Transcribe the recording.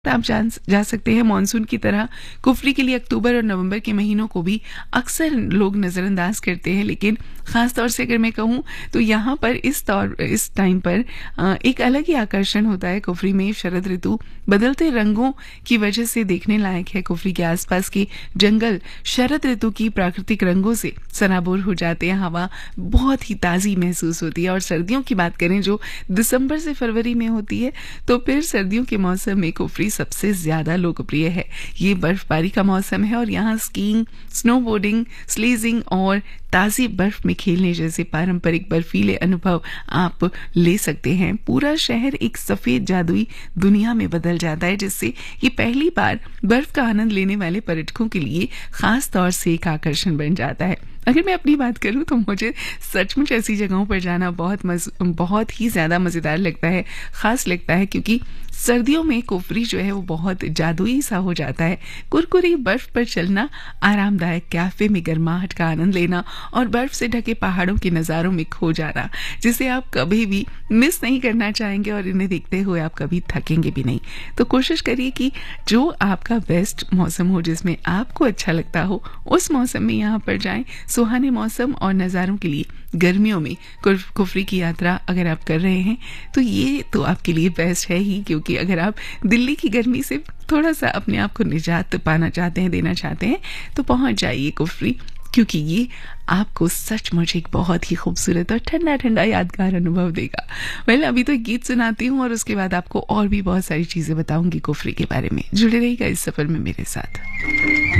आप जा सकते हैं मानसून की तरह कुफरी के लिए अक्टूबर और नवंबर के महीनों को भी अक्सर लोग नज़रअंदाज करते हैं, लेकिन ख़ास तौर से अगर मैं कहूँ तो यहाँ पर इस टाइम पर एक अलग ही आकर्षण होता है। कुफरी में शरद ऋतु बदलते रंगों की वजह से देखने लायक है। कुफरी के आसपास के जंगल शरद ऋतु की प्राकृतिक रंगों से सराबोर हो जाते हैं। हवा बहुत ही ताज़ी महसूस होती है। और सर्दियों की बात करें जो दिसंबर से फरवरी में होती है, तो फिर सर्दियों के मौसम में कुफरी सबसे ज्यादा लोकप्रिय है। ये बर्फबारी का मौसम है और यहाँ स्कीइंग, स्नोबोर्डिंग, स्लीजिंग और ताज़ी बर्फ में खेलने जैसे पारंपरिक बर्फीले अनुभव आप ले सकते हैं। पूरा शहर एक सफेद जादुई दुनिया में बदल जाता है, जिससे ये पहली बार बर्फ का आनंद लेने वाले पर्यटकों के लिए खास तौर से एक आकर्षण बन जाता है। अगर मैं अपनी बात करूं तो मुझे सचमुच ऐसी जगहों पर जाना बहुत ही ज़्यादा मज़ेदार लगता है, ख़ास लगता है, क्योंकि सर्दियों में कुफरी जो है वो बहुत जादुई सा हो जाता है। कुरकुरी बर्फ पर चलना, आरामदायक कैफे में गर्माहट का आनंद लेना और बर्फ से ढके पहाड़ों के नज़ारों में खो जाना, जिसे आप कभी भी मिस नहीं करना चाहेंगे और इन्हें देखते हुए आप कभी थकेंगे भी नहीं। तो कोशिश करिए कि जो आपका बेस्ट मौसम हो, जिसमें आपको अच्छा लगता हो, उस मौसम में यहाँ पर जाएं। सुहाने मौसम और नज़ारों के लिए गर्मियों में कुफरी की यात्रा अगर आप कर रहे हैं तो ये तो आपके लिए बेस्ट है ही, क्योंकि अगर आप दिल्ली की गर्मी से थोड़ा सा अपने आप को निजात पाना चाहते हैं, देना चाहते हैं, तो पहुंच जाइए कुफरी, क्योंकि ये आपको सचमुच एक बहुत ही खूबसूरत और ठंडा ठंडा यादगार अनुभव देगा। वेल, अभी तो एक गीत सुनाती हूँ और उसके बाद आपको और भी बहुत सारी चीज़ें बताऊंगी कुफरी के बारे में। जुड़े रहिएगा इस सफ़र में मेरे साथ।